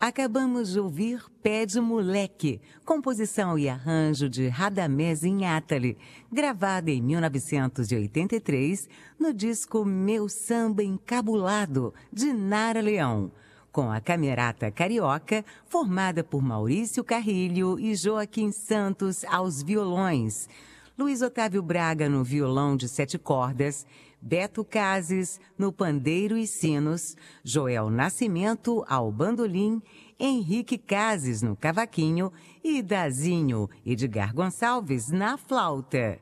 Acabamos de ouvir Pé de Moleque, composição e arranjo de Radamés Inátali, gravada em 1983 no disco Meu Samba Encabulado, de Nara Leão, com a Camerata Carioca, formada por Maurício Carrilho e Joaquim Santos aos violões, Luiz Otávio Braga no violão de 7 cordas, Beto Cases no pandeiro e sinos, Joel Nascimento ao bandolim, Henrique Cases no cavaquinho e Dazinho Edgar Gonçalves na flauta.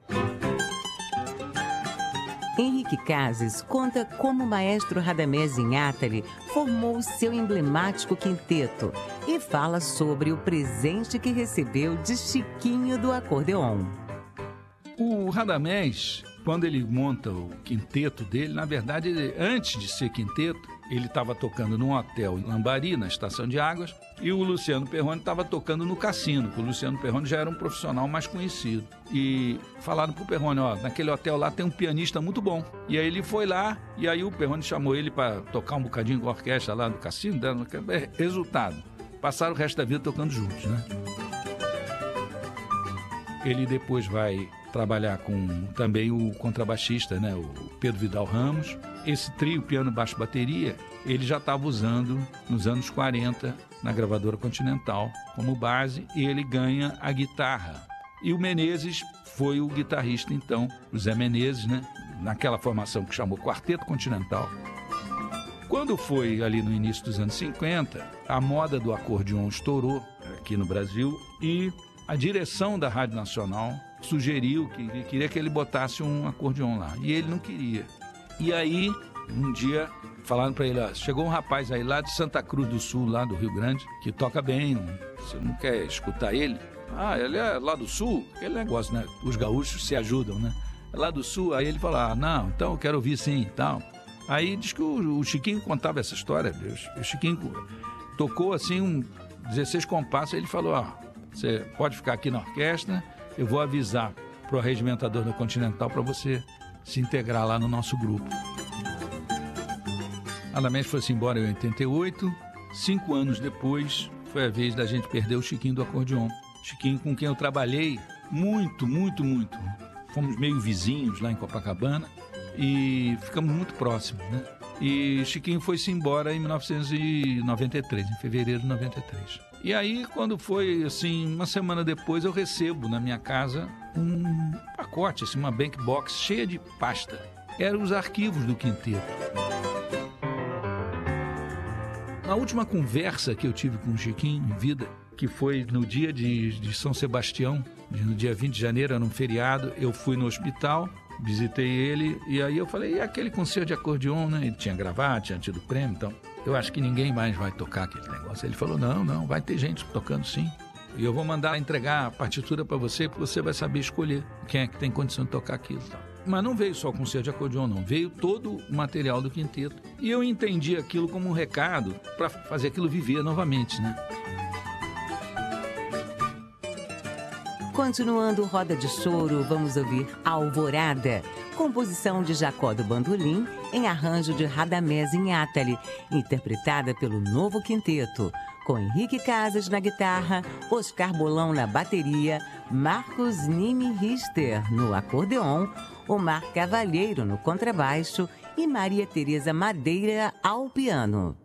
Henrique Cases conta como o maestro Radamés Inátali formou seu emblemático quinteto e fala sobre o presente que recebeu de Chiquinho do acordeon. O Radamés, quando ele monta o quinteto dele, na verdade, antes de ser quinteto, ele estava tocando num hotel em Lambari, na Estação de Águas, e o Luciano Perrone estava tocando no Cassino, porque o Luciano Perrone já era um profissional mais conhecido. E falaram pro Perrone, ó, naquele hotel lá tem um pianista muito bom. E aí ele foi lá, e aí o Perrone chamou ele para tocar um bocadinho com a orquestra lá do Cassino. Resultado, passaram o resto da vida tocando juntos, né? Ele depois vai trabalhar com também o contrabaixista, né, o Pedro Vidal Ramos. Esse trio, piano, baixo, bateria, ele já estava usando nos anos 40 na gravadora Continental como base, e ele ganha a guitarra. E o Menezes foi o guitarrista, então, o Zé Menezes, né, naquela formação que chamou Quarteto Continental. Quando foi ali no início dos anos 50, a moda do acordeon estourou aqui no Brasil e a direção da Rádio Nacional sugeriu que queria que ele botasse um acordeon lá. E ele não queria. E aí, um dia, falaram para ele, ó, chegou um rapaz aí lá de Santa Cruz do Sul, lá do Rio Grande, que toca bem, você não quer escutar ele? Ah, ele é lá do Sul? Aquele negócio, né? Os gaúchos se ajudam, né? É lá do Sul. Aí ele falou, ah, não, então eu quero ouvir sim e tal. Aí diz que o Chiquinho contava essa história. O Chiquinho tocou assim 16 compassos, aí ele falou, ó, você pode ficar aqui na orquestra, eu vou avisar pro arregimentador da Continental para você se integrar lá no nosso grupo. Radamés foi-se embora em 88, 5 anos depois foi a vez da gente perder o Chiquinho do acordeon. Chiquinho com quem eu trabalhei muito. Fomos meio vizinhos lá em Copacabana e ficamos muito próximos, né? E Chiquinho foi-se embora em 1993, em fevereiro de 93. E aí, quando foi, assim, uma semana depois, eu recebo na minha casa um pacote, assim, uma bank box cheia de pasta. Eram os arquivos do quinteto. Na última conversa que eu tive com o Chiquinho em vida, que foi no dia de São Sebastião, no dia 20 de janeiro, era um feriado, eu fui no hospital, visitei ele, e aí eu falei, e aquele concerto de acordeon, né? Ele tinha gravado, tinha tido prêmio, então eu acho que ninguém mais vai tocar aquele negócio. Ele falou, não, vai ter gente tocando sim. E eu vou mandar entregar a partitura para você, porque você vai saber escolher quem é que tem condição de tocar aquilo e tal. Mas não veio só o concerto de acordeon, não. Veio todo o material do quinteto. E eu entendi aquilo como um recado para fazer aquilo viver novamente, né? Continuando Roda de Choro, vamos ouvir Alvorada, composição de Jacó do Bandolim, em arranjo de Radamés Inátali, interpretada pelo novo quinteto, com Henrique Cases na guitarra, Oscar Bolão na bateria, Marcos Nimi Richter no acordeon, Omar Cavalheiro no contrabaixo e Maria Tereza Madeira ao piano.